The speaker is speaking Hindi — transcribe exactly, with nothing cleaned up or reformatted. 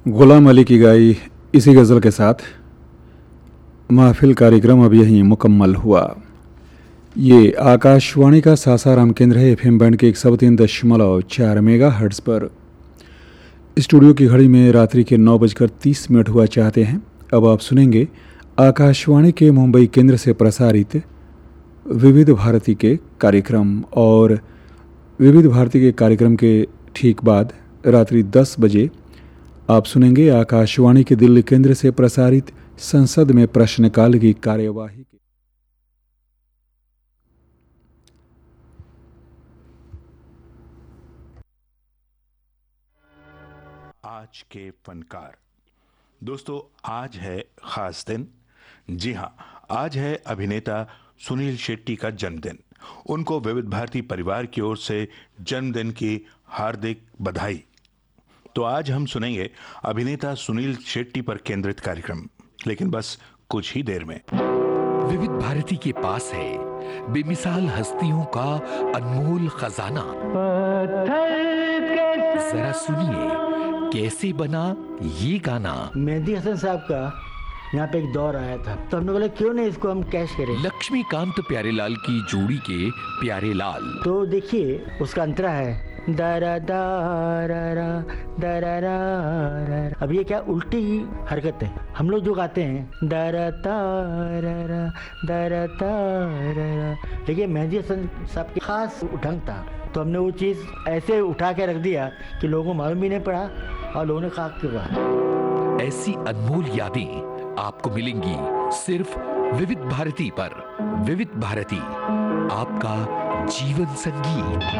गुलाम अली की गाई इसी गज़ल के साथ महफिल कार्यक्रम अब यहीं मुकम्मल हुआ। ये आकाशवाणी का सासाराम केंद्र है, एफएम बैंड के एक सौ तीन दशमलव चार मेगा हर्ट्ज़ पर। स्टूडियो की घड़ी में रात्रि के नौ बजकर तीस मिनट हुआ चाहते हैं। अब आप सुनेंगे आकाशवाणी के मुंबई केंद्र से प्रसारित विविध भारती के कार्यक्रम, और विविध भारती के कार्यक्रम के ठीक बाद रात्रि दस बजे आप सुनेंगे आकाशवाणी के दिल्ली केंद्र से प्रसारित संसद में प्रश्नकाल की कार्यवाही। आज के फनकार। दोस्तों, आज है खास दिन। जी हाँ, आज है अभिनेता सुनील शेट्टी का जन्मदिन। उनको विविध भारती परिवार की ओर से जन्मदिन की हार्दिक बधाई। तो आज हम सुनेंगे अभिनेता सुनील शेट्टी पर केंद्रित कार्यक्रम, लेकिन बस कुछ ही देर में। विविध भारती के पास है बेमिसाल हस्तियों का अनमोल खजाना। जरा सुनिए कैसे बना ये गाना। मेहदी हसन साहब का यहाँ पे एक दौर आया था, तो हमने बोला क्यों नहीं इसको हम कैश करें। लक्ष्मीकांत प्यारेलाल की जोड़ी के प्यारेलाल। तो देखिए उसका अंतरा है दरा दारा दरा। अब ये क्या उल्टी हरकत है। हम लोग जो गाते हैं दरा तारा दरा तारा, लेकिन मेहदी हसन साहब की खास ढंग था, तो हमने वो चीज़ ऐसे उठा के रख दिया कि लोगों को मालूम भी नहीं पड़ा और लोगों ने खाक क्यों कहा। ऐसी अनमोल यादें आपको मिलेंगी सिर्फ विविध भारती पर। विविध भारती, आपका जीवन संगीत।